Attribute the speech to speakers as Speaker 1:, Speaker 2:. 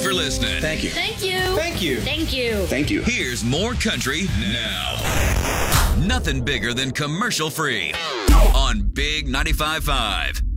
Speaker 1: for listening.
Speaker 2: Thank you.
Speaker 3: Thank you.
Speaker 2: Thank you.
Speaker 3: Thank you.
Speaker 2: Thank you.
Speaker 1: Here's more country now. Nothing bigger than commercial free on Big 95.5.